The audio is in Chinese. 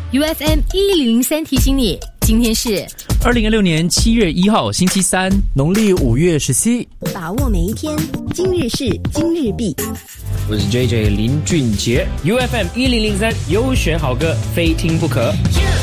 UFM 1003提醒你，今天是 2016年7月1号星期三， 农历5月17。 把握每一天，今日事今日毕。 我是 JJ 林俊杰 ，UFM 1003优选好歌，非听不可。